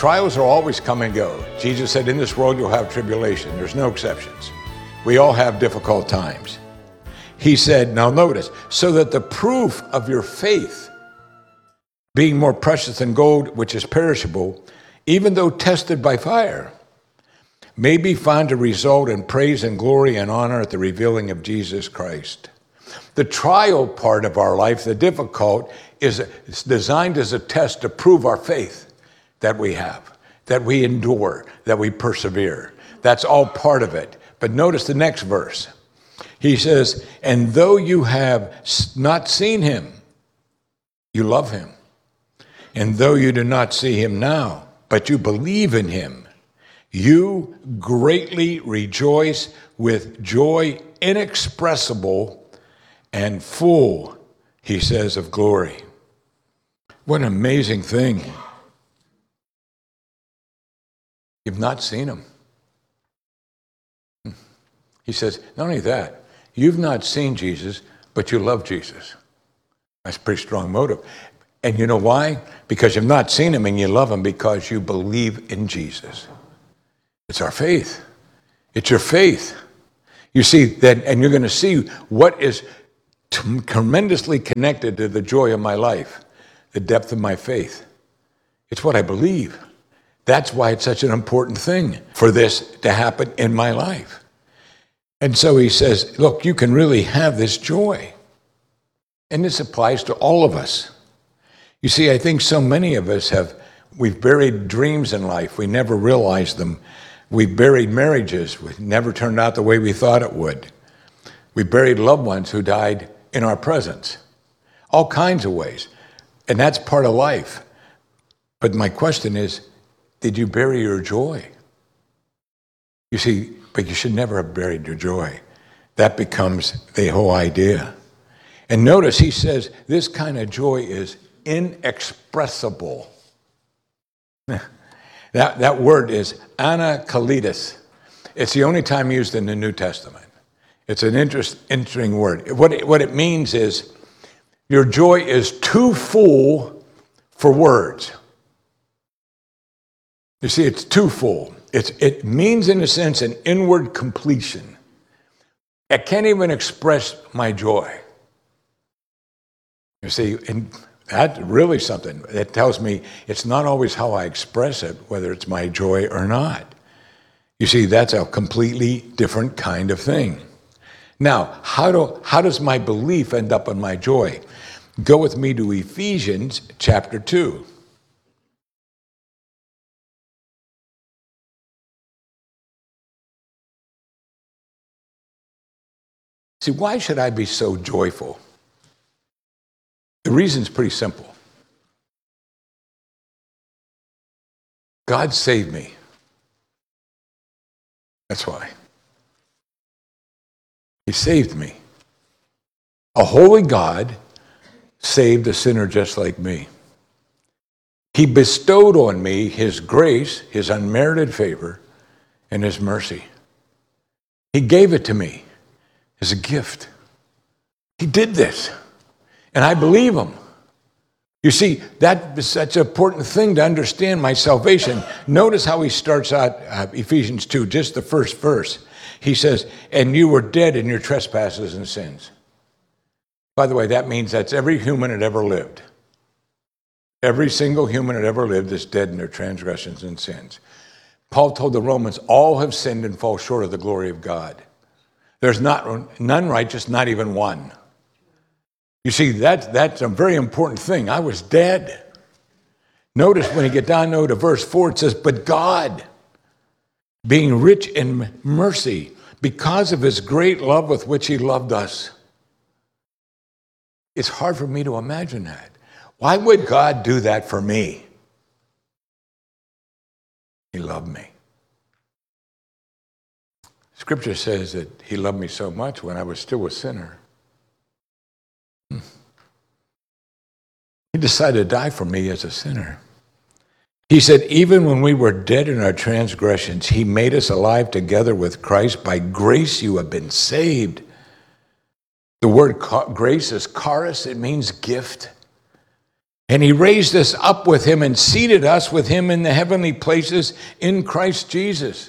trials will always come and go. Jesus said, in this world you'll have tribulation. There's no exceptions. We all have difficult times. He said, now notice, so that the proof of your faith, being more precious than gold, which is perishable, even though tested by fire, may be found to result in praise and glory and honor at the revealing of Jesus Christ. The trial part of our life, the difficult, is designed as a test to prove our faith that we have, that we endure, that we persevere. That's all part of it. But notice the next verse. He says, and though you have not seen him, you love him. And though you do not see him now, but you believe in him, you greatly rejoice with joy inexpressible and full, he says, of glory. What an amazing thing. You've not seen him. He says, not only that, you've not seen Jesus, but you love Jesus. That's a pretty strong motive. And you know why? Because you've not seen him and you love him because you believe in Jesus. It's our faith. It's your faith. You see that, and you're going to see what is tremendously connected to the joy of my life, the depth of my faith. It's what I believe. That's why it's such an important thing for this to happen in my life. And so he says, look, you can really have this joy. And this applies to all of us. You see, I think so many of us we've buried dreams in life. We never realized them. We buried marriages. It never turned out the way we thought it would. We buried loved ones who died in our presence. All kinds of ways. And that's part of life. But my question is, did you bury your joy? You see, but you should never have buried your joy. That becomes the whole idea. And notice he says this kind of joy is inexpressible. That word is anakalitos. It's the only time used in the New Testament. It's an interesting word. What it means is your joy is too full for words. You see, it's too full. It means, in a sense, an inward completion. I can't even express my joy. You see, and that's really something. That tells me it's not always how I express it, whether it's my joy or not. You see, that's a completely different kind of thing. Now, how does my belief end up in my joy? Go with me to Ephesians chapter 2. See, why should I be so joyful? The reason's pretty simple. God saved me. That's why. He saved me. A holy God saved a sinner just like me. He bestowed on me his grace, his unmerited favor, and his mercy. He gave it to me as a gift. He did this. And I believe him. You see, that is such an important thing to understand my salvation. Notice how he starts out Ephesians 2, just the first verse. He says, and you were dead in your trespasses and sins. By the way, that means that's every human that ever lived. Every single human that ever lived is dead in their transgressions and sins. Paul told the Romans, all have sinned and fall short of the glory of God. There's none righteous, not even one. You see, that's a very important thing. I was dead. Notice when you get down to verse 4, it says, but God, being rich in mercy, because of his great love with which he loved us. It's hard for me to imagine that. Why would God do that for me? He loved me. Scripture says that he loved me so much when I was still a sinner. He decided to die for me as a sinner. He said, even when we were dead in our transgressions, he made us alive together with Christ. By grace you have been saved. The word grace is charis. It means gift. And he raised us up with him and seated us with him in the heavenly places in Christ Jesus.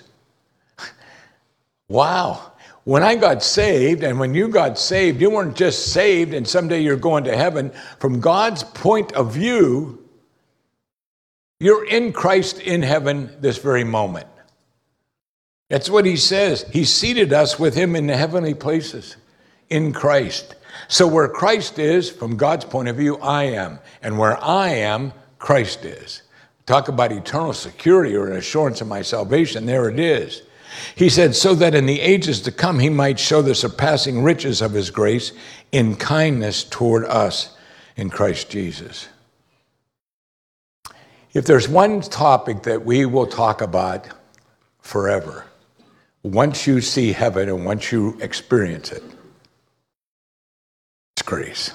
Wow. When I got saved, and when you got saved, you weren't just saved and someday you're going to heaven. From God's point of view, you're in Christ in heaven this very moment. That's what he says. He seated us with him in the heavenly places in Christ. So where Christ is, from God's point of view, I am. And where I am, Christ is. Talk about eternal security or an assurance of my salvation. There it is. He said, so that in the ages to come, he might show the surpassing riches of his grace in kindness toward us in Christ Jesus. If there's one topic that we will talk about forever, once you see heaven and once you experience it, it's grace.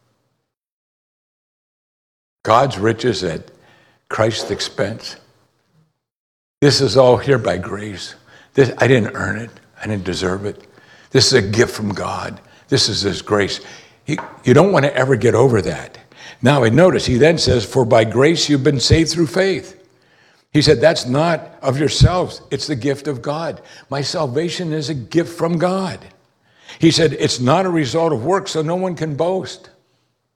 God's riches at Christ's expense. This is all here by grace. I didn't earn it. I didn't deserve it. This is a gift from God. This is his grace. You don't want to ever get over that. Now, notice, he then says, for by grace you've been saved through faith. He said, that's not of yourselves. It's the gift of God. My salvation is a gift from God. He said, it's not a result of work, so no one can boast.